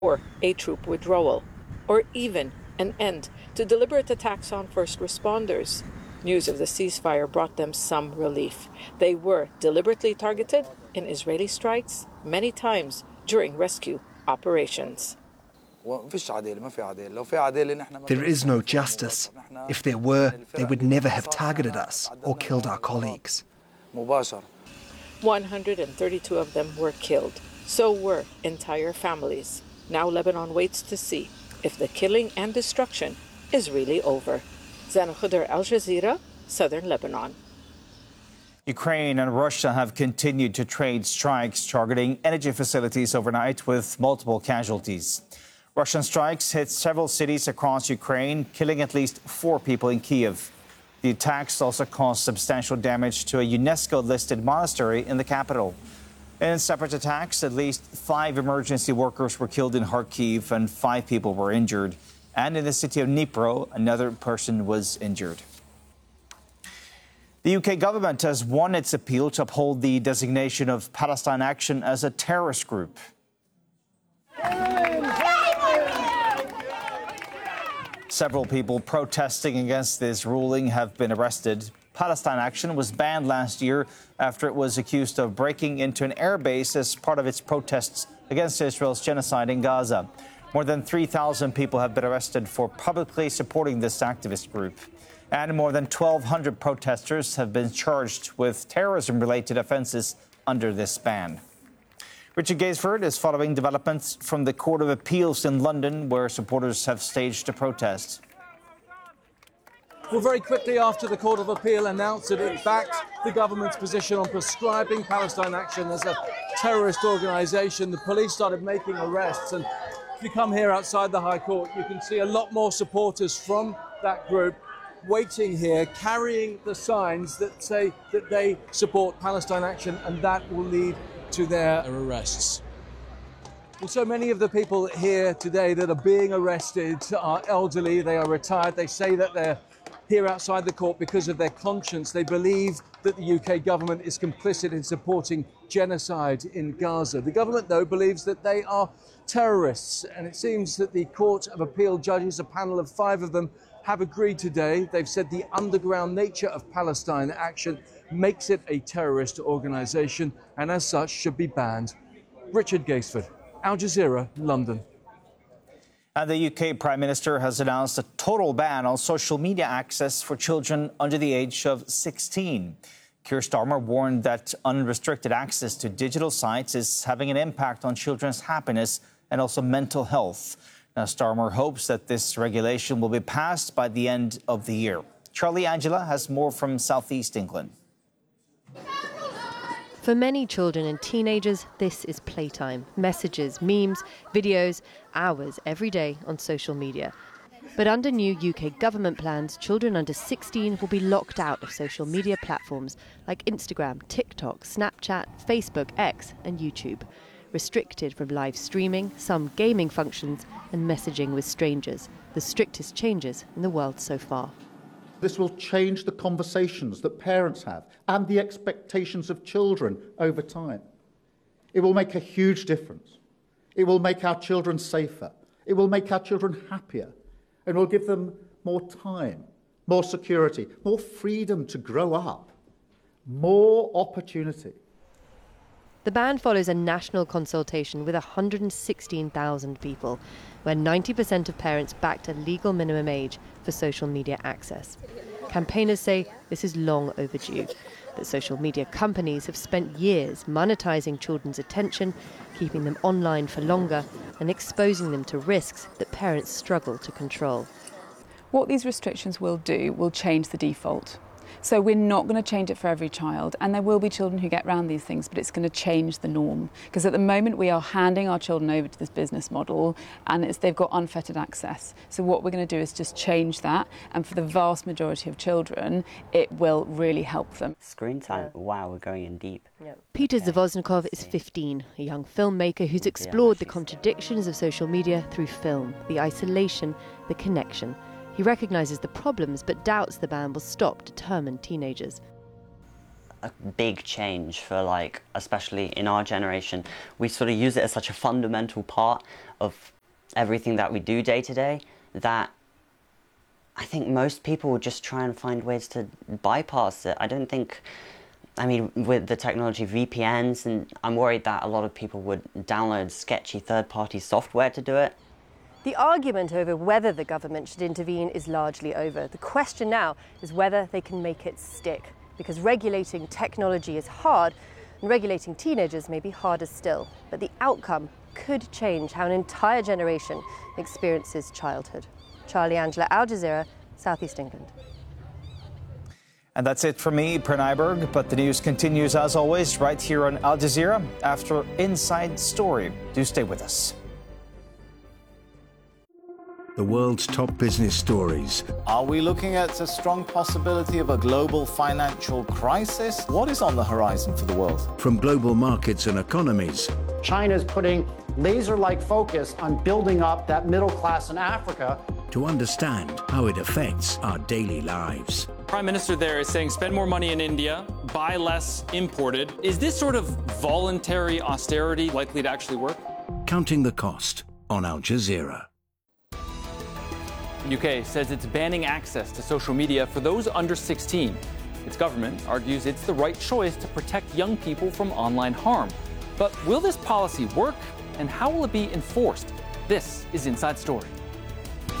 or a troop withdrawal, or even an end to deliberate attacks on first responders. News of the ceasefire brought them some relief. They were deliberately targeted in Israeli strikes many times during rescue operations. There is no justice. If there were, they would never have targeted us or killed our colleagues. 132 of them were killed. So were entire families. Now Lebanon waits to see if the killing and destruction is really over. Zana Khudr, Al Jazeera, Southern Lebanon. Ukraine and Russia have continued to trade strikes targeting energy facilities overnight with multiple casualties. Russian strikes hit several cities across Ukraine, killing at least 4 people in Kyiv. The attacks also caused substantial damage to a UNESCO-listed monastery in the capital. In separate attacks, at least 5 emergency workers were killed in Kharkiv and 5 people were injured. And in the city of Dnipro, another person was injured. The UK government has won its appeal to uphold the designation of Palestine Action as a terrorist group. Several people protesting against this ruling have been arrested. Palestine Action was banned last year after it was accused of breaking into an airbase as part of its protests against Israel's genocide in Gaza. More than 3,000 people have been arrested for publicly supporting this activist group. And more than 1,200 protesters have been charged with terrorism-related offenses under this ban. Richard Gaisford is following developments from the Court of Appeals in London, where supporters have staged a protest. Well, very quickly after the Court of Appeal announced that it backed the government's position on prescribing Palestine Action as a terrorist organisation, the police started making arrests. And if you come here outside the High Court, you can see a lot more supporters from that group waiting here, carrying the signs that say that they support Palestine Action, and that will lead to their arrests. Well, so many of the people here today that are being arrested are elderly, they are retired, they say that they're here outside the court because of their conscience. They believe that the UK government is complicit in supporting genocide in Gaza. The government, though, believes that they are terrorists, and it seems that the Court of Appeal judges, a panel of 5 of them, have agreed today. They've said the underground nature of Palestine Action makes it a terrorist organisation and as such should be banned. Richard Gaisford, Al Jazeera, London. And the UK Prime Minister has announced a total ban on social media access for children under the age of 16. Keir Starmer warned that unrestricted access to digital sites is having an impact on children's happiness and also mental health. Now, Starmer hopes that this regulation will be passed by the end of the year. Charlie Angela has more from southeast England. For many children and teenagers, this is playtime. Messages, memes, videos, hours every day on social media. But under new UK government plans, children under 16 will be locked out of social media platforms like Instagram, TikTok, Snapchat, Facebook, X and YouTube. Restricted from live streaming, some gaming functions and messaging with strangers. The strictest changes in the world so far. This will change the conversations that parents have and the expectations of children over time. It will make a huge difference. It will make our children safer. It will make our children happier. And will give them more time, more security, more freedom to grow up, more opportunity. The ban follows a national consultation with 116,000 people, where 90% of parents backed a legal minimum age for social media access. Campaigners say this is long overdue, that social media companies have spent years monetizing children's attention, keeping them online for longer, and exposing them to risks that parents struggle to control. What these restrictions will do will change the default. So we're not going to change it for every child, and there will be children who get around these things, but it's going to change the norm. Because at the moment we are handing our children over to this business model and they've got unfettered access. So what we're going to do is just change that, and for the vast majority of children it will really help them. Screen time, wow, we're going in deep. Peter Zavoznikov is 15, a young filmmaker who's explored the contradictions of social media through film, the isolation, the connection. He recognises the problems but doubts the ban will stop determined teenagers. a big change for, like, especially in our generation. We sort of use it as such a fundamental part of everything that we do day to day that I think most people will just try and find ways to bypass it. I don't think, I mean, with the technology of VPNs, and I'm worried that a lot of people would download sketchy third-party software to do it. The argument over whether the government should intervene is largely over. The question now is whether they can make it stick, because regulating technology is hard, and regulating teenagers may be harder still. But the outcome could change how an entire generation experiences childhood. Charlie Angela, Al Jazeera, Southeast England. And that's it for me, Per Nyberg, but the news continues as always right here on Al Jazeera after Inside Story. Do stay with us. The world's top business stories. Are we looking at a strong possibility of a global financial crisis? What is on the horizon for the world? From global markets and economies. China's putting laser-like focus on building up that middle class in Africa. To understand how it affects our daily lives. Prime Minister there is saying spend more money in India, buy less imported. Is this sort of voluntary austerity likely to actually work? Counting the cost on Al Jazeera. The UK says it's banning access to social media for those under 16. Its government argues it's the right choice to protect young people from online harm. But will this policy work, and how will it be enforced? This is Inside Story.